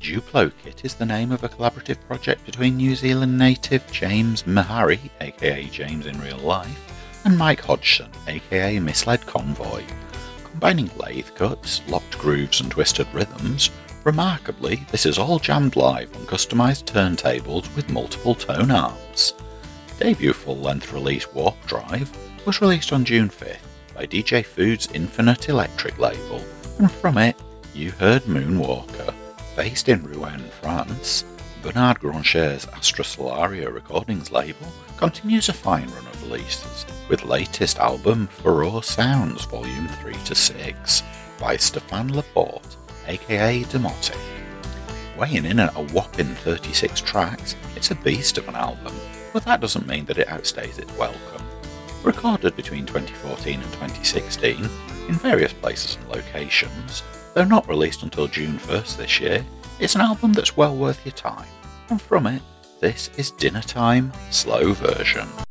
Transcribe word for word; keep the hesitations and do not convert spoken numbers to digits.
Duplo Kit is the name of a collaborative project between New Zealand native James Mahari, aka James in real life, and Mike Hodgson, aka Misled Convoy. Combining lathe cuts, locked grooves and twisted rhythms, remarkably this is all jammed live on customised turntables with multiple tone arms. Debut full-length release Warp Drive was released on June fifth by D J Food's Infinite Electric label, and from it you heard Moonwalker. Based in Rouen, France, Bernard Grancher's Astra Solaria Recordings label continues a fine run of releases, with latest album Furore Sounds Volume three to six by Stéphane Laporte, aka Demotic. Weighing in at a whopping thirty-six tracks, it's a beast of an album, but that doesn't mean that it outstays its welcome. Recorded between twenty fourteen and twenty sixteen, in various places and locations, though not released until June first this year, it's an album that's well worth your time. And from it, this is Dinner Time Slow Version.